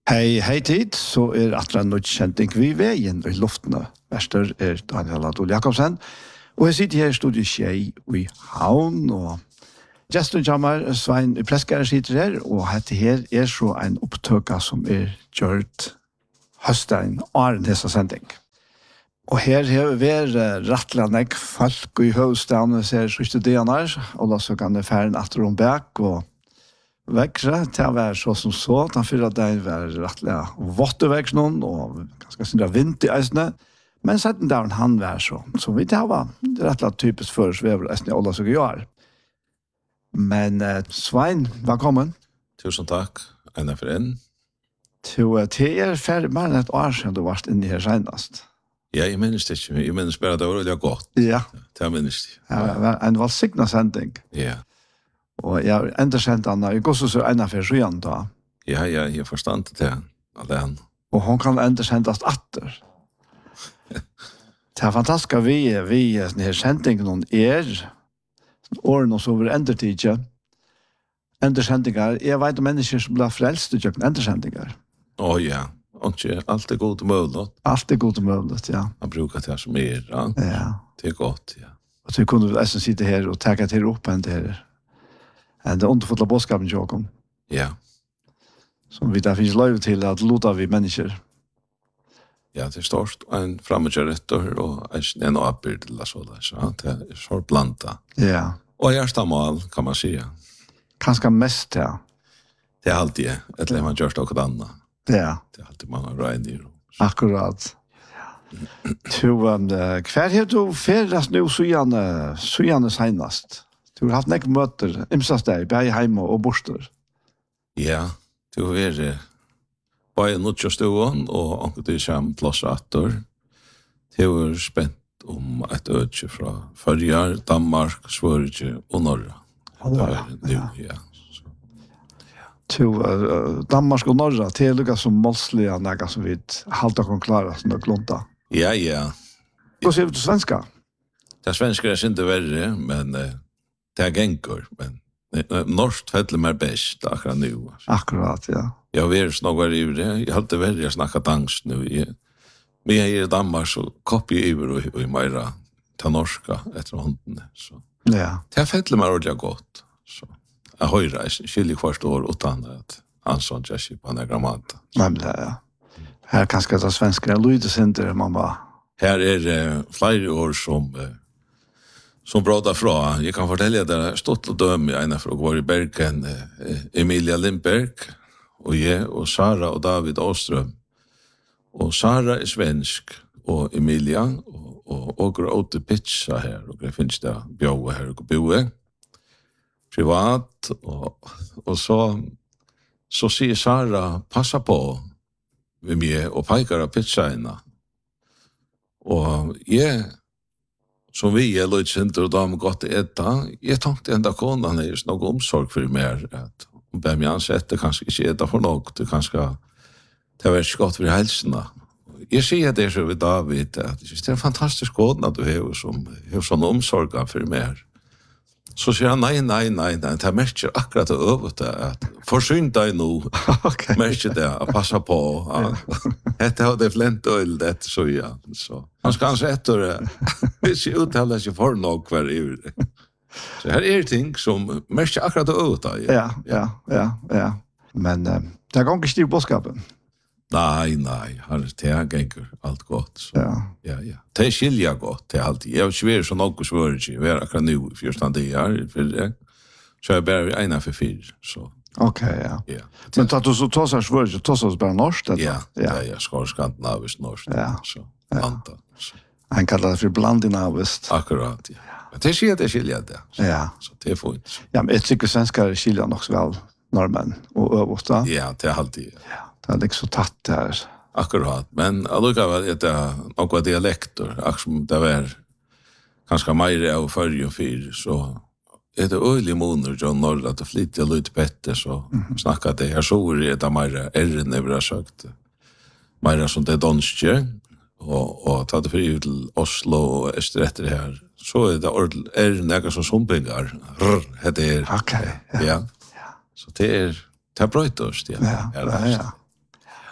Hei tid, så atra nødkjenting vi veien i luftene. Verster Daniel Adol Jakobsen, og jeg sitter her i studiet Skjei i Havn, og Justin Jammer, Svein Preskare sitter her, og dette her så en opptøka som gjort høsten og disse sending. Og her har vi rettelig folk i høvestaden, ser studerende, og da så kan det fære en atter om bak, og vekkere til å være så som så, da for at det var rettelig våttevekk noen, og ganske syndra vind i eisene, men setten der han var så. Så vi tar var rettelig typisk for oss vever eisene alle som gjør. Men Svein, velkommen. Tusen takk, Einar for en. Til ferdig mer enn et år siden du var inne her senest. Ja, jeg minnes det ikke. Jeg minnes bare at det var veldig godt. Ja. Det minnes det. Ja, en valgsignet sending. Ja. Og jeg har enda sendt han, jeg går så Einar for skyen da. Ja, jeg forstand det alene. Og hun kan enda sendes atter. Det fantastiske vi sånne her sendingen årene som vi ender tid ikke. Endersendinger. Jeg vet om mennesker som blir frelst i kjøkken endersendinger. Ja. Ikke alt god og mulig. Alt god og mulig, ja. Man bruker det som ja. Det godt, ja. Og så kunne vi nesten sitte her og ta til opp enn det her. Det underfulla bådskapen til åkken. Ja. Som vi der finnes løy til at lota vi mennesker. Ja, det størst en fremmedgjøretter og en oppbyr til det så det så blanda. Ja. Og hjertemål, kan man si. Kanskje mest, ja. Det alltid, eller man gjør det noe annet. Ja. Det alltid man har regnet i. Akkurat. Hver har du ferdes nå sujane senest? Du har hatt nekke møter, imsast deg, bare hjemme og borster. Ja, du har bare nødtjøstuen, og anker du kommer plass etter. Du har spent om et øde fra Førjar, Danmark, Sverige og Norge. Ja. Til Danmark og Norge, til lukket som målslige nægget som vi halte kan klare, som det glunta. Ja. Hva sier du til svenska? Det svenska ikke verre, men det gengur, men norsk fettelig mer best akkurat nu. Akkurat, ja. Jeg har snakket i det. Jeg har alltid vært å snakke dansk nu. Men jeg i Danmark, så kopier jeg og i meira til norska etter håndene. Ja. Det er fettelig mer ordentlig godt. Så jeg høyre, jeg skiljer hvert år utan at Hansson Jessie på en grammata. Nemlig, ja. Her kanskje det svenska lydesenter, mamma. Her flere år som bråda fra. Jeg kan fortelle at det er stått og døm i ene fra går i Bergen, Emilia Lindberg, og jeg, og Sara og David Åstrøm. Og Sara svensk, og Emilia, og åter pizza her, og det finnes det bjøve her og boe. Privat, og så sier Sara, passa på med meg, og peikar av pizzaene. Og jeg, som vi løyt sinter og damer godt etta, jeg tenkte enda konan er noe omsorg for mer, at hun ber meg ansette, kanskje ikke etta for noe, det kanskje det er ikke godt for helsene. Jeg sier det så ved David, at det er en fantastisk konan du har som har sånn omsorg for mer. Så sier han, nei, det er merker akkurat det øvete, at forsyn deg nå, merker det, at passa på. Dette har det flent øyel, dette så ja. Han skal ansette det, hvis jeg uttaler ikke for noe hver i det. Så her ting som merker akkurat det øvete. Ja. Men det er ikke styr bådskapen. Nei, det er gengur alt godt. Så. Ja. Det er skilja godt, det er alltid. Jeg har ikke vært så noe svør ikke, vi er akkurat nå i fyrstand det her, så jeg bare ena for 4. Så. Ok, ja. Men tatt du så tås her svør ikke, tås oss bare norsk? Ja, skår skandinavisk norsk. Ja. Så, blanda. Han kallar det for blandinaviskt. Akkurat, ja. Men det sier det skilja det. Ja. Så det er fint. Ja, men jeg tykker svenskar skilja nok så vel norrmenn og øvått da. Ja, det er alltid. Ja. Det er ikke så tatt her. Akkurat, men allikevel er det noen dialekter, som det er kanskje mer av 44, så er det øyelig måneder, John Norra, at det flytter litt bedre, så snakker det her, så er det mer ærren jeg vil ha sagt, mer som det er danske, og ta det fri til Oslo og Østeretter her, så er det ærren jeg som sumpingar, det er, ja, så det er brøytost, ja.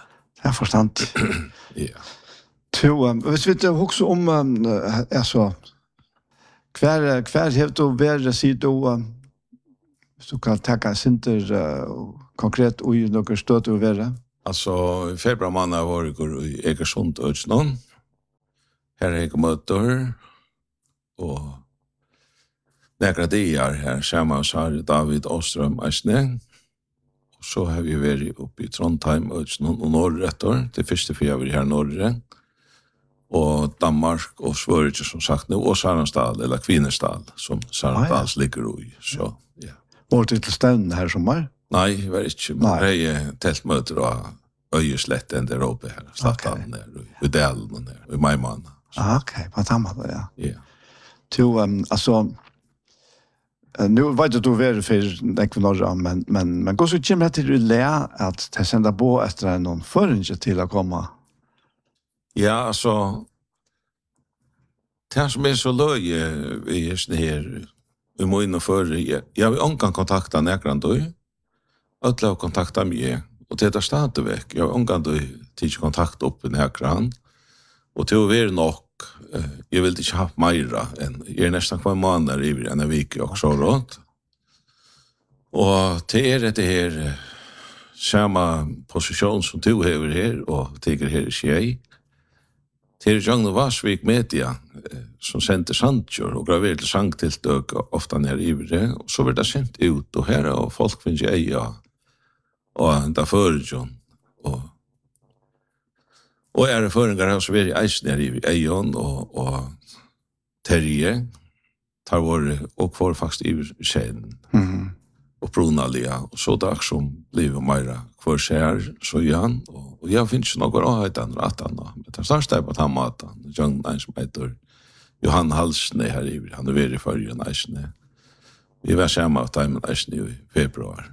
Jag förstår. Ja. Hvis vi inte också om alltså kvar helt och värre sidor så kan ta center konkret och ju något stort och värre. Alltså i februari månad var det i Egersund och Östland. Här är jag möter och några dagar här samma så David Åström Asne. Och så har vi varit uppe i Trondheim och Östland och norrrätter till första för vi här norrre. Och Danmark och Sverige som sagt nu och Sarnstad eller Kvinnestad som Sarnstad ligger i så ja. Var det till ställen här sommar? Nej, det var inte. Det är tältmöter och Öjeslätten där uppe här. Slattan där, i Dalen där, i Majman. Okej, vad tar man då, ja. Ja. Till, alltså, nu vet du väl för Nekvinorra, men går så kommer det till att lära att det sända på efter någon förrän till att komma? Ja, alltså, det som är så löje i just här, i mån och förr, jag vill omgång kontakta näkran då. Alla har kontaktat mig. Och det är stadigväck. Jag har omgång då tid kontakt upp i näkran. Och till att vara nog, jag vill inte ha mera än, jag är nästan kvar månader i en vecka också råd. Och till det här samma position som du har här och tycker här i tjej. Till Jagno Varsvik Media som sände Sandjör och graverade till sangtilltök ofta när i det. Och så blir det sendt ut och här och folk finns ju eja och där förrjön och är det förringar här så blir det eis ner i ejon och Terje tar vår och får faktiskt i sen och Brunalia och så där som blir mera kvar ser så igen och jag finns några år utan rattan men det största på han maten John som heter Johan Halsne här i han är väldigt förrjön näsne vi var samma time näsne i februari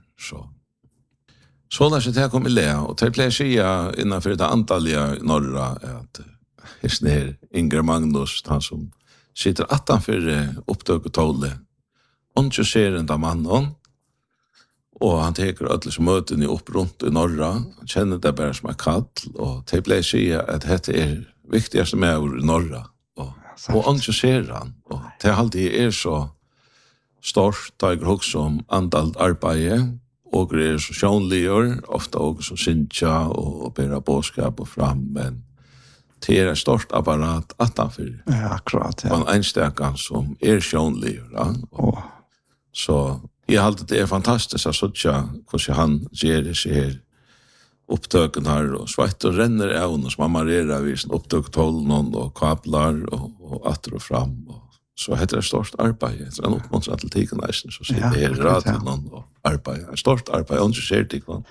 så när det här kommer le och det blir sia innanför det antaliga norra att Hisner Inger Magnus han som sitter attanför upptök och tåle och så ser den mannen och han teker alla som möten i upp runt i norra han känner det bara som en kall och det blir sia att det är viktigaste med i norra och så ser han och det alltid är så stort jag också om antal arbete och det är så sjönligar ofta också som synja och bära båskap och fram men det är ett stort apparat attanför. Ja, akkurat. Ja. Och en enstakan som är sjönligar. Ja. Så jag har alltid det är fantastiskt att sådja hur han ger det sig här upptöken här och svart och ränner även och som man marerar vid sin upptök tolv och kablar och attor och fram och så heter det stort arbete. Så den uppmuntrar atletiken nästan så sitter det här radion och arbete. Stort arbete, och så ser det ikväll.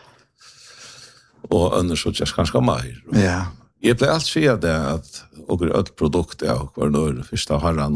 Och annars så just ganska mer. Ja. Jag blir allt säga det att och ett produkt är var nu första harran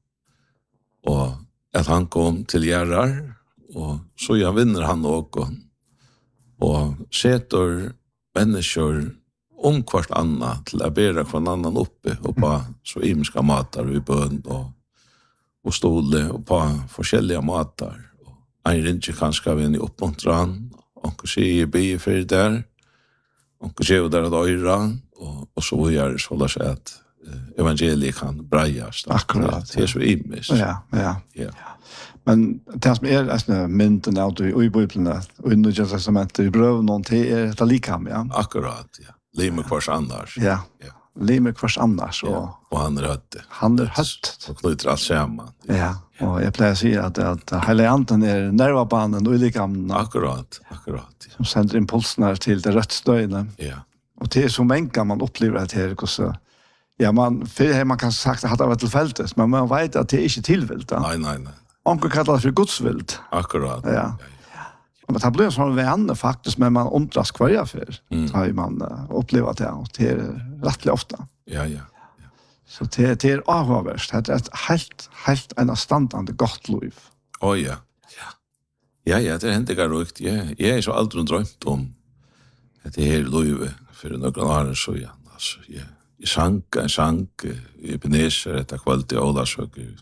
och att han kom till Gerrar och så jag vinner han någon och sätter människor kvart annat till att bära från annan uppe och bara så imska matar vi bön och stole och på forskjelliga matar. En ringe kanske vi en uppmuntran och se be för där och ge där att öra och så gör det så där att evangeliet kan brejas. Akkurat. Det är så imis. Ja. Men det som är alltså mynten out i Bibeln och i Nya testamentet i bröv någon till det likam, ja. Akkurat, ja. Lime kvars annars. Ja. Lime kvars annars och han är hött. Han är hött. Och knyter allt samman. Ja. Och jag plejer säga att hela anden är nervabanan och i likam. Akkurat. Som sänder impulserna till det rötstöjna. Ja. Och det är så många man upplever att det är så. Ja, man kan sagt att det var tillfälligt, men man vet att det är inte tillvilt. Nej. Onkel kallar det för gudsvilt. Akkurat. Ja. Men det blir sån vänner faktiskt, men man undras kvar jag för. Så har man upplevt det och det är rätt ofta. Ja. Så det är avvärst. Det är ett helt en standande gott liv. Ja. Ja, det händer garukt. Jag är så aldrig drömt om att det är liv för några år så ja. Alltså, jag sank i Ebenezer, detta kvalitet Ålarsöker.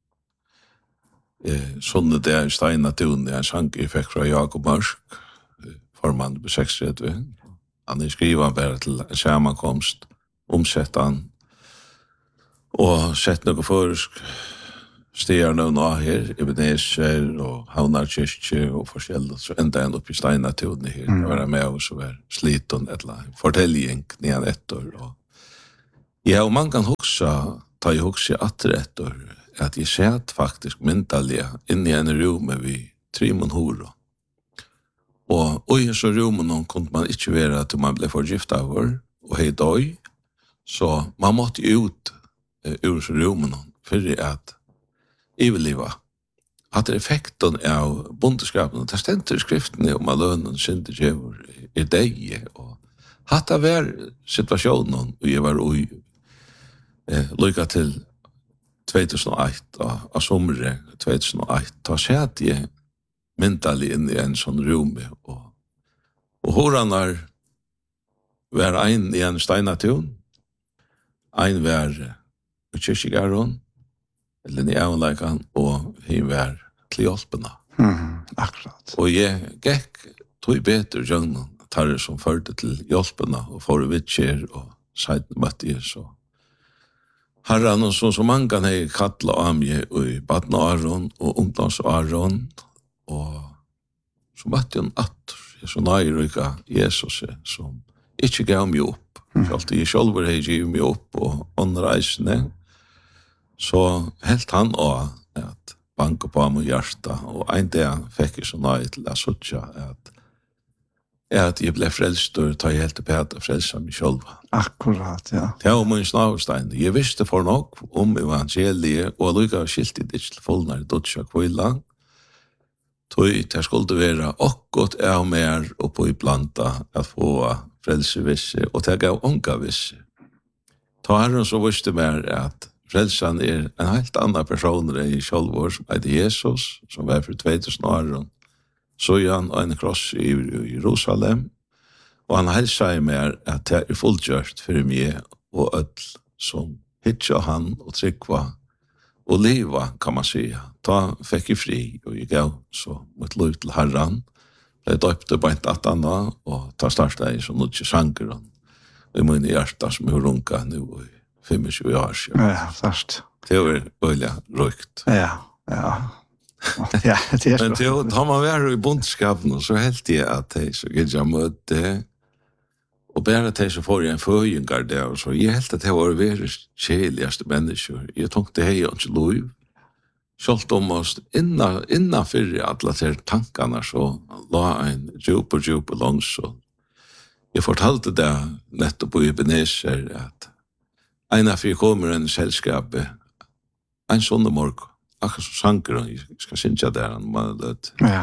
Sånne der i Steinatun, jeg sank i fikk fra Jakob Mørsk, formann på 6-3. Han skriver bare til en sammankomst, omsette han, og sett noe først, stiger noen av her, Ebenezer og Havnarkirke og forskjellig, så enda en opp i Steinatuden her, og være med oss og være sliten, eller fortelling, nyan etter. Ja, og man kan huske, ta jeg huske etter, at jeg sett faktisk mentally inn i en rom vi 3 horo. Og i så rommen kunne man ikke være til man ble forgiftet av, og hei døy, så man måtte ut ur rommen for at iveliva. At effekten av bondeskapen, det stendte i skriftene om lønnen, synder djevor, deg, og hatt av hver situasjonen, og jeg var lykka til 2001, av somre 2001, da skjedde jeg mentally inn i en sånn rom, og horanar var ein i en Steinatun, ein var Kyrkjegaron, eller i avnleikan, og hin var til hjelpena. Akkurat. Og jeg gikk tog betur jøgnen, tar som førte til hjelpena, og får vittjer, og seiden møtte jeg, så herran, og så mange kan jeg kattla av meg i Badna Aron, og Ungdoms Aron, og så møtte jeg en atter, jeg så nøyrykka Jesus, som ikke gav meg opp. Jeg selv har givet meg opp, og åndreisende, så helt han også at banke på meg hjärta, og en dag fikk jeg så nøy til å sutja at jeg ble frelst, og ta helt til Peter frelsa meg selv. Akkurat, ja. Det var min snavstein. Jeg visste for nok om evangeliet, og lukka skilt i ditt fullnær dødsja kvilla, tog det skulle være akkurat av mer oppå i planta at få frelsevisse, og det gav unga visse. Ta herren så visste mer at frelsan en helt annan person enn i sjálvor, som heter Jesus, som var for 2000 år. Så han en kross i Jerusalem, og han hälsade meg at det fullgjort for meg og öll som hitja han og tryggva og leva, kan man säga. Ta fikk jeg fri, og jeg gav så mot lov til herran. Jeg døpte på en annan, og ta starta i så nødje sanger, og i min hjärta som er runka nu i 25 år siden. Ja, først. Det var øyelig røykt. Ja. Ja, det så. Men da man var i bondskapen, så helt jeg at jeg så gikk jeg møte, og bare til så får jeg en føringar der, og så jeg helt at jeg var veldig kjeligaste mennesker. Jeg tenkte hei og ikke lov. Selv om oss innanfor alle de tankene, så la en djup langs. Jeg fortalte det nettopp på Ebenezer, at en av fyr kommer en selskap, en sånn morgen, akkurat som sanger, jeg skal synge der, han var løt. Ja.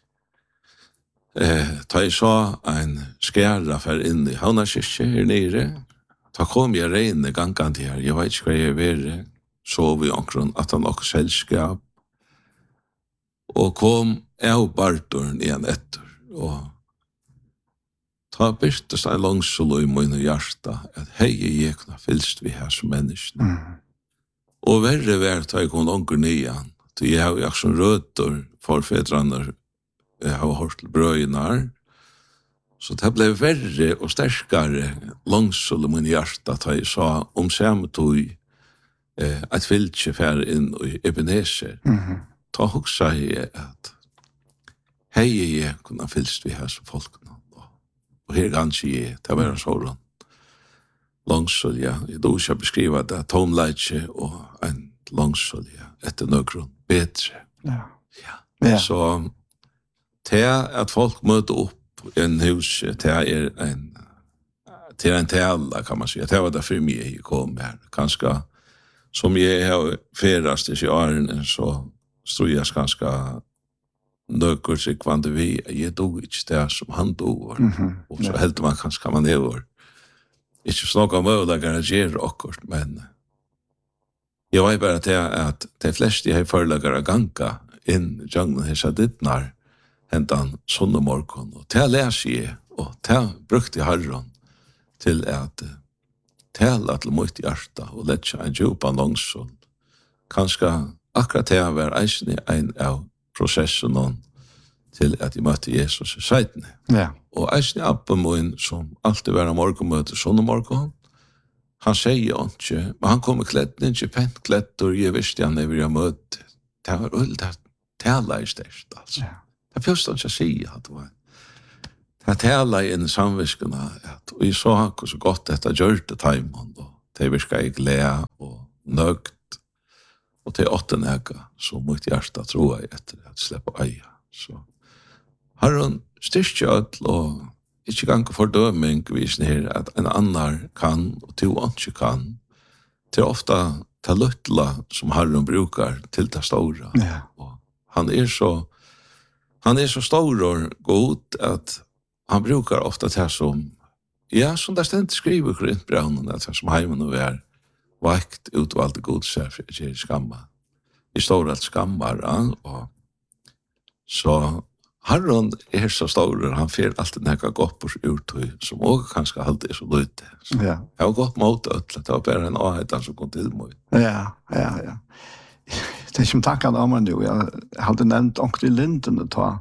Ta jeg så en skjæra for inn i Havnarkirke her nere, ta kom jeg reine gangen til her, jeg vet ikke hva jeg var, sov i omkron, at han også selskap, og kom jeg bartoren igjen etter, og ta byrtest en langsolo i min hjärta, at hei jeg kunne fylst vi her som menneskene. Og verre vært har jeg kom langer nyan, til jeg har jo som røtter forfedrene, jeg har hørt til brøyene, så det ble verre og sterkere langsolo i min hjärta, til jeg sa om sametog et fyltje fær inn i Ebenezer. Ta hoksa jeg at hei jeg kunne fylst vi her som folkene. Og her ganske jeg, det var en sådan langsølja. Jeg do ikke beskriva det, tomleitje og en langsølja etter nøkron bedre. Ja. Så til at folk møter opp i en hus, til en tale, kan man si. Det var det for meg jeg kom her. Kanskje som jeg har ferast i årene, så tror jeg ganske nøkker seg kvante vi, jeg dog ikke det som han dog, og så helt man kanskje kan man hever. Ikke snakka om å garagere akkurat, men jeg var bare til at de fleste jeg har forelagere ganga inn i junglen hos dittnar hentan sånne morgen, og til å lese jeg, og til brukte herren til at tala til mitt hjärta og lette en djupa langsån. Kanskje akkurat til å være eisen i en av prosessen til at jeg møtte Jesus i seitene. Ja. Og eisen appen min, som alltid var morgenmøte, sånn morgen, han sier ikke, men han kom i kletten, ikke pent klett, og jeg visste han når jeg møtte. Det var øl, det taler i størst, altså. Ja. Det først han ikke sier at det var. Det taler i en samviskene, og jeg så han så godt dette gjør det timen, og det virker jeg glede og nøgt, og til 8 nega, så mitt hjerte tror jeg etter at slippe eie. Så har hun styrke alt, og ikke gang fordøming visen her, at en annan kan, og to ikke kan. Det ofte ta luttla som Herren brukar til det store. Ja. Og han er så stor og god at han brukar ofta det som, ja, som det stendt skriver Korintbraunen, at det som heimen og er vakt utvalgte godser for å gjøre skamma. I står alt skammar, og så Herren er så stor, han fer alltid nekka godt på urtøy, som også kanskje alltid er så lite. Ja. Jeg var godt mot det var bare en avheten som kom til meg. Ja. Det er som tankene om man jo, jeg hadde nevnt onkel i Linden ta,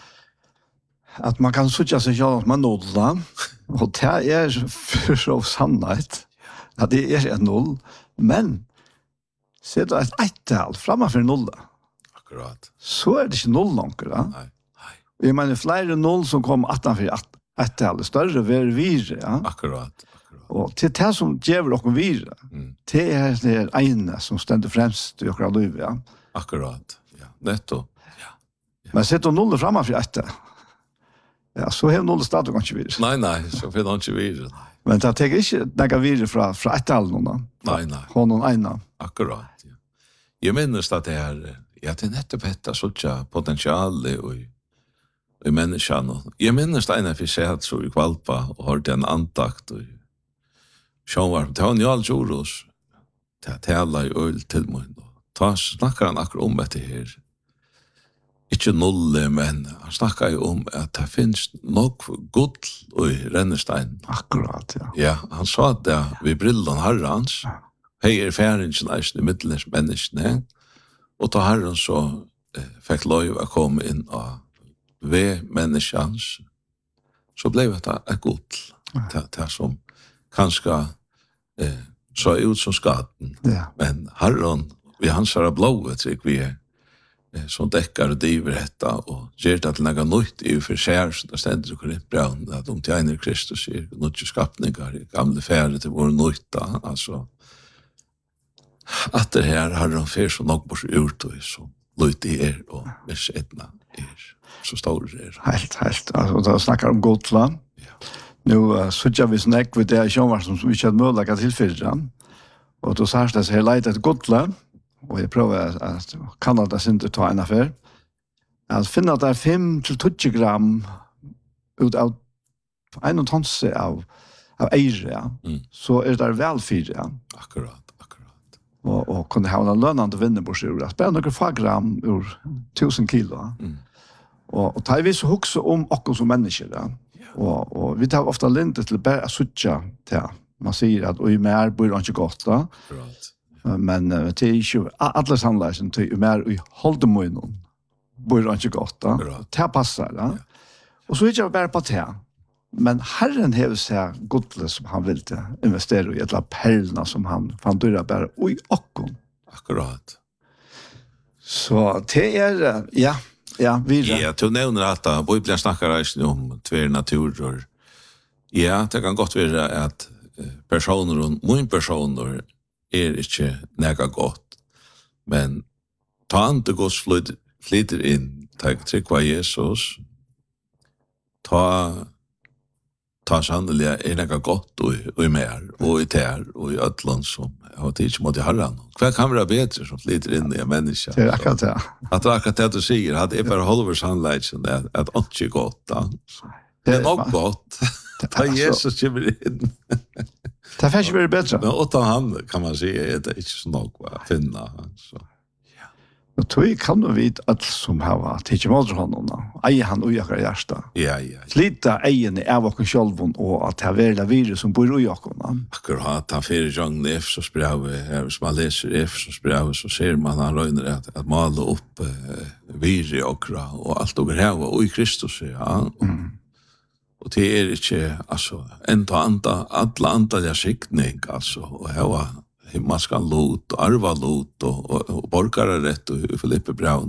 at man kan sutja seg selv med nolla, og det er for så sannhet, at det er en null, men se da et eittal framfor nulla, Akkurat. så er det ikke null langer, da. Nei. Jeg mener, flere null som kom 18 eittal, større ved vire, ja. Akkurat. Og til det som djever dere vire, det er det ene som stender fremst i dere liv, ja. Akkurat. Ja, nettopp. Ja. Men sitter nullet framfor eittal, ja, så har nullet stadig ikke vire. Nei, så finner han ikke videre. Men det tar ikke noe videre fra eittal noen, da. Nei. På noen ene. Akkurat, ja. Jeg minnes at det er, ja, det er nettopp etter sånn potensialet i menneskene. Jeg minnes det ene for seg så i kvalpa og hørte en antakt og sjånvarm. Det var en Jarl Joros til å tale i øl til meg. Da snakker han akkurat om dette her. Ikke nulle, men han snakker jo om at det finnes nok gull i rennestein. Akkurat, ja. Ja, han sa det ved brillen herrens. Hei er færingen i middelens menneskene. Og da herren så fikk lov å komme inn av ved menneskens, så ble det et gull. Det som kanskje så ut som skatten. Ja. Men herren, vi hans har blået, tror vi er, som dekkar og driver dette, og gjør det til noe nytt i for seg, så det stender i Korintbraunen, at om tjener Kristus er nødvendige skapninger, gamle færre til vår nytta, altså, at det her har han fer så nok bort ut, og så lytte er, og hvis etna er, så stor er. Helt. Altså, da snakker om Gotland. Ja. Nå sutja vi snakk ved det sjånvar som vi ikke hadde mulighet til tilfyrre, og da sa det seg leit etter Gotland, og jeg prøver at Kanada ikke ta en affær, at finne at det er 5-20 gram ut av en tonse av eire, ja. Så er det velfyr, ja. Akkurat. Og kunne ha en lønnende vinnerbordsyr. Jeg spiller noen få gram ur 1000 kilo. Og tar vi så hukse om oss som mennesker, ja. Og vi tar ofte lindet til bare å suttje til. Man sier at i mer bor han ikke godt, da. Akkurat. Men det er ikke alle sannleisen til mer i holdemunnen bor han ikke godt, da. Det passer, da. Og så er det ikke bare på det. Men Herren hever seg godle som han vil til investere i, eller perlene som han fann dyrer bare oi okkon. Akkurat. Så det er, ja, videre. Ja, til å nevne at Bibelen snakker reisende om tver naturer. Ja, det kan godt være at personer og min personer er ikke nega godt. Men ta andre gods flyter inn, ta trykk av Jesus, ta sannelig er nega godt og i mer, og i ter, og i ødland som jeg har tid mot i herren. Hva kan være bedre som flyter inn i en menneske? Det er akkurat det. At det er akkurat det du sier, at det er bare holder sannleggen, at det er ikke godt. Da. Det er nok godt. Da Jesus kommer inn. Det er ikke vært bedre. Men åtta han kan man si, er det ikke så nok å finne. Så. Og tog kan du vite at som har tidlig måter honom, eier han ui akkurat hjärsta. Ja. Slita eierne av okken sjolvun, og at det er verla virus som bor ui okken. Akkurat, han fyrir jong i Efsos brevet, hvis man leser Efsos brevet, så ser man han røyner at male opp viri okra, og alt over heva, og i Kristus, ja. Og det er ikke, altså, alla andalja sikning, altså, og heva himmelska lot, arva lot, og borgararett, og Filippe Braun,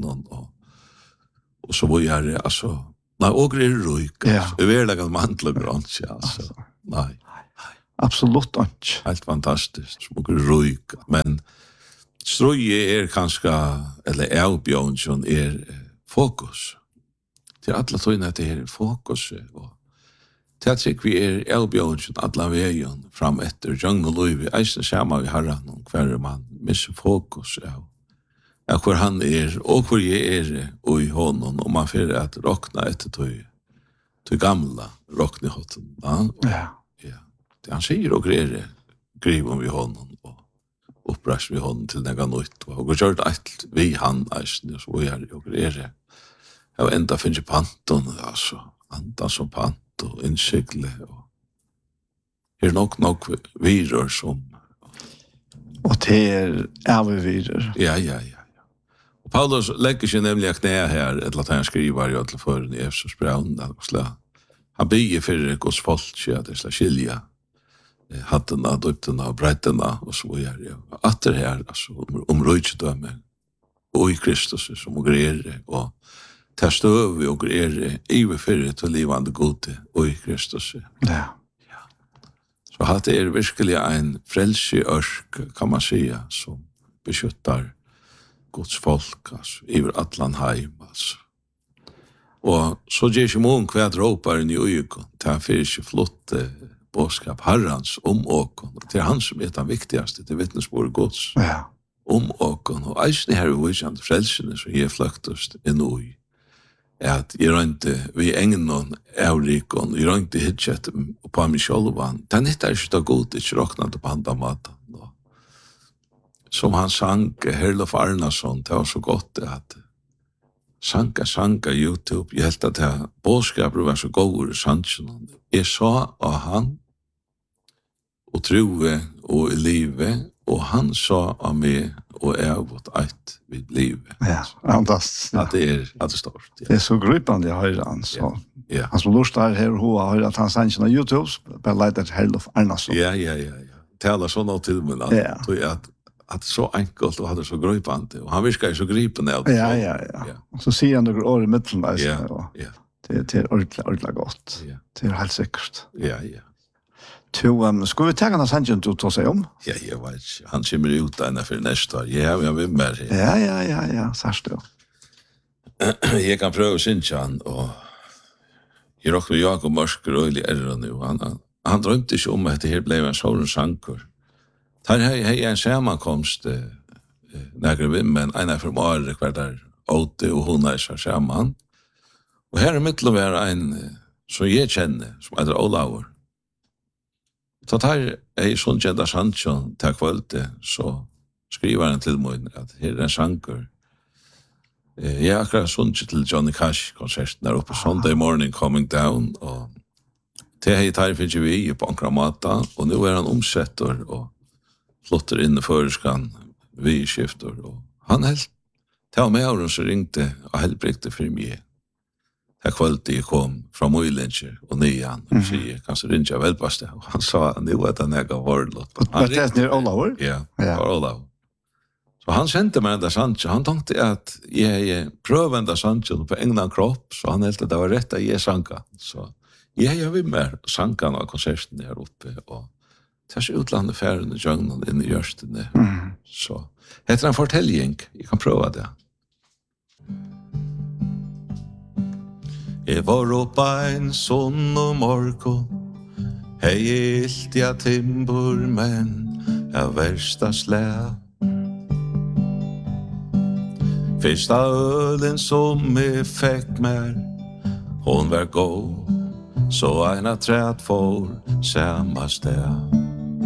og så var jeg, altså, nei, og det er ruik, altså, vi er laget mantel og grønt, altså, nei. Absolutt ikke. Helt fantastisk, smuk ruik, men strøye er kanskje, eller avbjørnsjon fokus. Det er alle tøyne at det er fokus, og til at vi avbjørnsjon alle veien fram etter Jøng og Løyvi, eisen sammen vi herren, og hver man misser fokus av hvor han og hvor jeg og i hånden, og man får at råkna etter til gamla råkne hotten. Ja. Det han sier og griv om vi hånden, og oppreis vi hånden til nega nytt, og gjør det alt vi han eisen, og så og greier. Jeg enda finner panton, altså, andan som pant, og innsikle, og her nok virur som... Og det virur. Ja. Og Paulus legger seg nemlig knæ her, et eller annet han skriver i alle foran i Efsos braun, han bygger for Guds folk, at det skilja hattena, dyptena og brettena, og så er det atter her, altså, røykjedømme, og i Kristus, som greier, og til støv og greier, iverfyrre til livande gode, og i Kristus. Ja. Så at det er virkelig en frelse ørk, kan man säga, som beskyttar Guds folk, altså, iver atlan heim, altså. Og så gjør ikke mån hver råparen i øyekon, til han fyrir ikke flott bådskap herrans åkon, og til han som den viktigaste, til vittnesbord Guds, åkon, og eisen her i vissant frelsene som jeg fløktast inn ui, at jeg røynte vi engnon avrikon, jeg røynte hitjet på mig sjolvan, det er ikke da god, ikke råknat på handa matan. Som han sang, Herlof Arnason, det var så godt at sanka YouTube, jeg helt at det bådskaper var så god i sannsjonen. Jeg sa av han, og troe og i livet, og han sa av meg, og jeg har gått eit vid livet. Ja, fantastisk. At det er stort. Ja. Det er så gripande jeg hører han, så. Ja. Han som lustar her og hoa hører at han sannsjonen av YouTube, bare leider Herlof Arnason. Ja. Talar sånn av til meg, at det så enkelt og hadde så gripande, og han virker så gripende av det. Ja. Og så sier han noen år i midten, og det er ordentlig godt. Det er helt sikkert. Ja. Skal vi ta en av sannsjonen du tar seg om? Ja, jeg vet ikke. Han kommer ut denne for neste år. Ja, vi har vært med her. Ja, særst det. Jeg kan prøve å synge han, og jeg råkker Jakob Mørsker og Øyli Erren, og han drømte ikke om at det her ble en sånn sanker. Her har jeg en sammankomst nægre vimmen, en av formare hver der åte og hun er seg sammen. Og her er mitt å være en som jeg kjenner, som heter Olaur. Så her er jeg sånn kjent av Sandsjøen til kvølte, så skriver han til meg at her er en sanker. Jeg er akkurat sånn til Johnny Cash-konserten der oppe, Sunday Morning Coming Down, og til jeg tar finner vi på Ankramata, og nå er han omsetter og flotter inn i føreskan, vi skifter, og han helt, til meg og så ringte, og helt brikte for meg. Jeg kvalitet jeg kom fra Møylinger og Nyan, og sier, kanskje ringe jeg velpast det, og han sa, nå er det nega vårdlåt. Var det nere Olaur? Ja, var Olaur. Så han sendte meg enda Sancho, han tenkte at jeg prøver enda Sancho på egnan kropp, så han helt at det var rett at jeg sanka. Så jeg vil mer sanka av konserten her oppe, og tærs utlandet færende jøgnen inn i Gjørstene. Så heter en fortelling, jeg kan prøve det. Jeg var oppa en sånn og morgon, hei ilt ja timbur, men jeg versta slæv. Fyrsta ølen som jeg fikk mer, hon var god, så eina træt for samma sted.